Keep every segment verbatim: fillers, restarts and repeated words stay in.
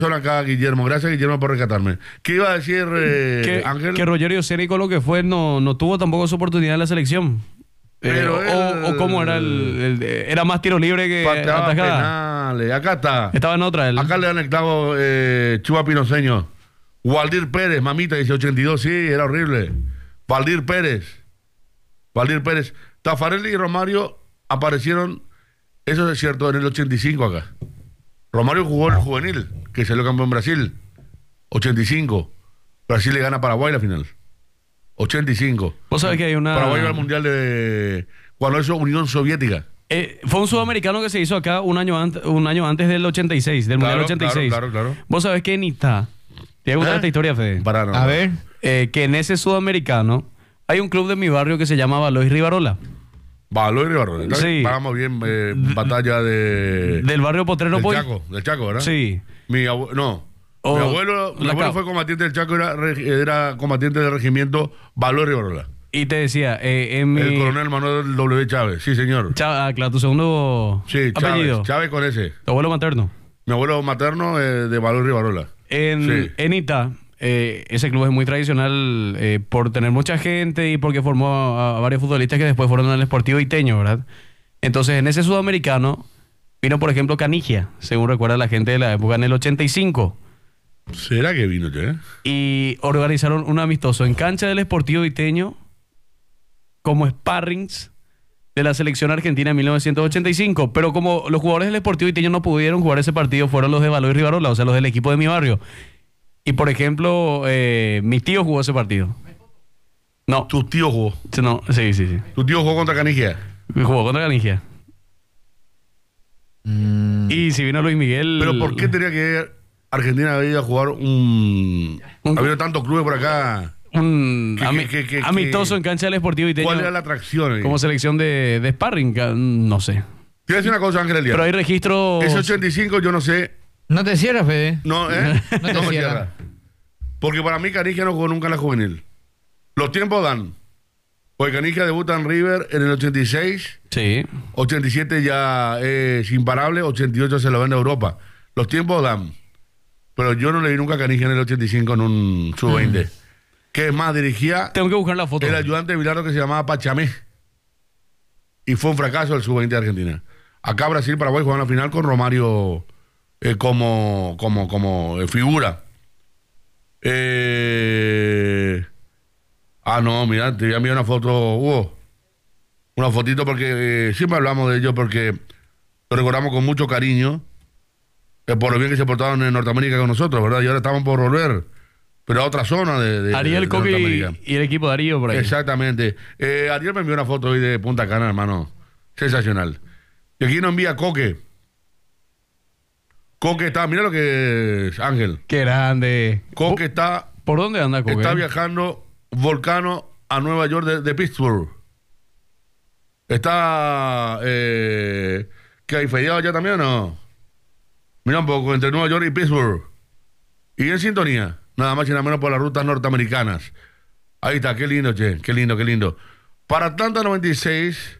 Son acá, Guillermo. Gracias, Guillermo, por rescatarme. ¿Qué iba a decir eh, que, Ángel? Que Rogerio Ceni, con lo que fue, no, no tuvo tampoco su oportunidad en la selección. Pero eh, él, o, o cómo era el, el, era más tiro libre que pateaba atajada. penales. Acá está. Estaba en otra él. Acá le dan el clavo eh, Chuba Pinoseño. Waldir Pérez, mamita, dice ochenta y dos. Sí, era horrible. Waldir Pérez. Waldir Pérez. Tafarelli y Romario aparecieron, eso es cierto, en el ochenta y cinco acá. Romario jugó el juvenil, que salió campeón en Brasil. ochenta y cinco. Brasil le gana a Paraguay la final. ochenta y cinco. Vos sabés que hay una... Paraguay va al mundial de... cuando eso Unión Soviética. Eh, fue un sudamericano que se hizo acá un año, an un año antes del ochenta y seis, del claro, mundial ochenta y seis. Claro, claro, claro. Vos sabés que en Itá, ¿te gusta ¿Eh? esta historia, Fede? Para no, A no. ver. Eh, que en ese sudamericano hay un club de mi barrio que se llama Valois Rivarola. Valor y Rivarola. Sí. Pagamos bien eh, batalla de... Del barrio Potrero del Boy. Chaco, del Chaco, ¿verdad? Sí. Mi abuelo... No. O mi abuelo, mi la abuelo Cap. fue combatiente del Chaco, era, reg- era combatiente del regimiento Valor y Rivarola. Y te decía, eh, en mi... El coronel Manuel W. Chávez, sí, señor. Chá- ah, claro, tu segundo Sí, apellido. Chávez, Chávez con ese. Tu abuelo materno. Mi abuelo materno eh, de Valor y Rivarola. En, Sí. en Itá, eh, ese club es muy tradicional eh, por tener mucha gente y porque formó a, a varios futbolistas que después fueron al Sportivo Iteño, ¿verdad? Entonces, en ese sudamericano vino, por ejemplo, Canigia, según recuerda la gente de la época, en el ochenta y cinco. ¿Será que vino, che? Y organizaron un amistoso en cancha del Sportivo Iteño como sparrings de la selección argentina en mil novecientos ochenta y cinco. Pero como los jugadores del Sportivo Iteño no pudieron jugar ese partido, fueron los de Valois Rivarola, o sea, los del equipo de mi barrio. Y, por ejemplo, eh, mi tío jugó ese partido. No, Tu tío jugó. no, sí, sí, sí. Tu tío jugó contra Canigia. Jugó contra Canigia. Mm, Y si vino Luis Miguel... Pero ¿por qué tenía que Argentina había ido a jugar un... Un- Había tantos clubes por acá. Un ¿Qué- ami- qué- qué- qué- amistoso en cancha del Sportivo Iteño ¿Cuál era la atracción ahí? como selección de, de sparring, ca- no sé. Te voy a decir una cosa, Ángel Elías. Pero hay registros... Ese ochenta y cinco yo no sé. no te cierras, Fede. No, ¿eh? No te me cierra. Porque para mí Canigia no jugó nunca en la juvenil. Los tiempos dan. Porque Canigia debuta en River en el ochenta y seis. Sí. ochenta y siete ya es imparable. ochenta y ocho se lo vende a Europa. Los tiempos dan. Pero yo no le vi nunca a Canigia en el ochenta y cinco en un sub veinte. Que es más, dirigía Tengo que buscar la foto. el ayudante de Bilardo que se llamaba Pachamé. Y fue un fracaso el sub veinte de Argentina. Acá Brasil y Paraguay jugaron la final con Romario eh, como, como, como eh, figura. Eh... Ah, no, mira, te voy a enviar una foto, Hugo. Una fotito porque eh, siempre hablamos de ellos porque lo recordamos con mucho cariño. Eh, por lo bien que se portaron en Norteamérica con nosotros, ¿verdad? Y ahora estaban por volver, pero a otra zona de, de, Ariel de Coque y, Norteamérica. y el equipo de Darío por ahí. Exactamente. Eh, Ariel me envió una foto hoy de Punta Cana, hermano. Sensacional. Y aquí nos envía Coque. Coque está, mira lo que es, Ángel. Qué grande. Coque está, ¿Por dónde anda Coque? está viajando Volcano a Nueva York de, de Pittsburgh. Está, eh, ¿qué hay feriado allá también o no? Mira un poco, entre Nueva York y Pittsburgh. Y en sintonía, nada más y nada menos por las rutas norteamericanas. Ahí está, qué lindo, che, qué lindo, qué lindo. Para Atlanta noventa y seis,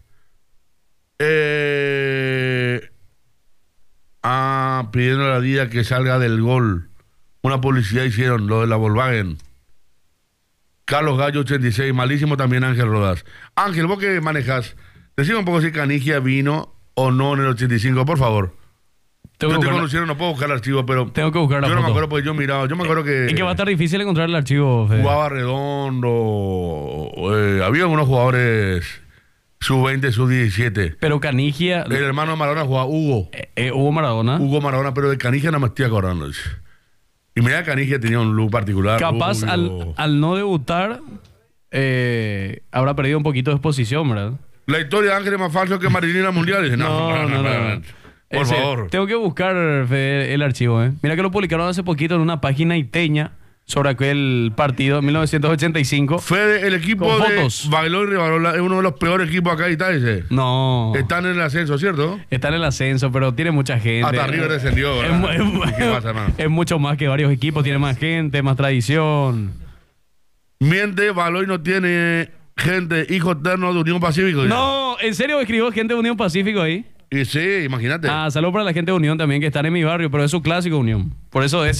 eh, ah, pidiendo a la Día que salga del gol. Una publicidad hicieron, lo de la Volkswagen. Carlos Gallo ochenta y seis, malísimo también Ángel Rodas. Ángel, vos que manejas, decime un poco si Canigia vino o no en el ochenta y cinco, por favor. Tengo Yo que te buscar- conocieron, no puedo buscar el archivo, pero Tengo que buscar la yo no me foto. acuerdo porque yo miraba, yo me acuerdo que Es que va a estar difícil encontrar el archivo, Fede. jugaba Redondo, eh, había unos jugadores sub veinte, sub diecisiete. Pero Canigia... El hermano de Maradona jugaba Hugo, eh, eh, Hugo Maradona. Hugo Maradona, pero de Canigia no me estoy acordando. Y mira, Canigia tenía un look particular. Capaz rubio. al, al no debutar eh, habrá perdido un poquito de exposición, ¿verdad? La historia de Ángel es más falso que Marilina Mundial. Dice, No, no, no, no. Por Ese- favor. Tengo que buscar, Fede, el archivo, ¿eh? Mira que lo publicaron hace poquito en una página iteña sobre aquel partido en mil novecientos ochenta y cinco. Fede, el equipo Con de fotos. Bailón y Rivarola es uno de los peores equipos acá y tal, dice. No. Están en el ascenso, ¿cierto? Está en el ascenso, pero tiene mucha gente. Hasta River descendió, Es, ¿verdad? mu- es mu- ¿Y qué pasa, hermano? es mucho más que varios equipos, tiene más gente, más tradición. Miente, Baloy no tiene gente, hijo eterno de Unión Pacífico. dice. No, ¿en serio escribió gente de Unión Pacífico ahí? Y sí, imagínate. Ah, saludos para la gente de Unión también, que están en mi barrio, pero es su clásico Unión. Por eso es